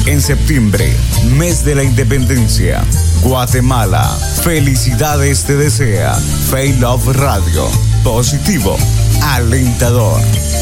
En septiembre, mes de la independencia, Guatemala, felicidades te desea. Faith Love Radio, positivo, alentador.